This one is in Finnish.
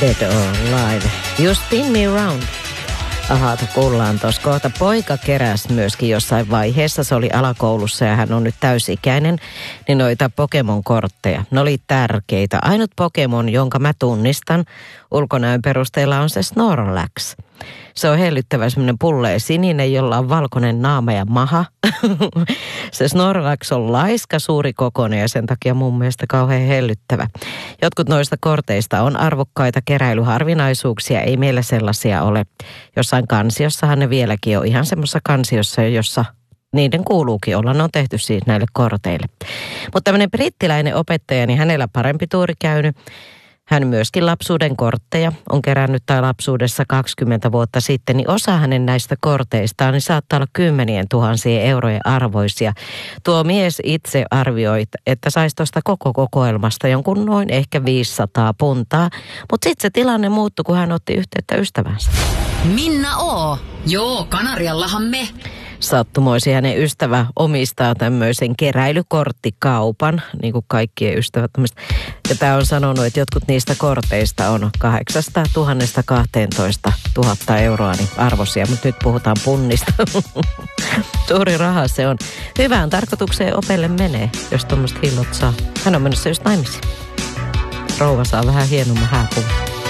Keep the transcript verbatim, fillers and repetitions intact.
Dead or Alive. You spin me round. Ahata kuullaan tuossa kohta. Poika keräsi myöskin jossain vaiheessa, se oli alakoulussa ja hän on nyt täysikäinen, niin noita Pokemon-kortteja. Ne oli tärkeitä. Ainut Pokemon, jonka mä tunnistan ulkonäön perusteella on se Snorlax. Se on hellyttävä semmoinen pullea sininen, jolla on valkoinen naama ja maha. Se Snorlax on laiska, suuri kokoinen ja sen takia mun mielestä kauhean hellyttävä. Jotkut noista korteista on arvokkaita keräilyharvinaisuuksia, ei meillä sellaisia ole. Jossain kansiossahan ne vieläkin on, ihan semmoisessa kansiossa, jossa niiden kuuluukin olla, ne on tehty siis näille korteille. Mutta tämmöinen brittiläinen opettaja, niin hänellä parempi tuuri käynyt. Hän myöskin lapsuuden kortteja on kerännyt tai lapsuudessa kaksikymmentä vuotta sitten, niin osa hänen näistä korteistaan niin saattaa olla kymmenien tuhansien eurojen arvoisia. Tuo mies itse arvioi, että saisi tuosta koko kokoelmasta jonkun noin ehkä viisisataa puntaa, mutta sitten se tilanne muuttui, kun hän otti yhteyttä ystävänsä. Minna O. Joo, Kanariallahan me. Sattumoisin hänen ystävä omistaa tämmöisen keräilykorttikaupan, niin kuin kaikkien ystävät. Ja tämä on sanonut, että jotkut niistä korteista on kahdeksasta tuhannesta kahteentoista tuhatta euroa niin arvoisia, mutta nyt puhutaan punnista. Suuri raha se on. Hyvään tarkoitukseen opelle menee, jos tuommoista hillot saa. Hän on menossa just naimisiin. Rouva saa vähän hienomman hääpuun.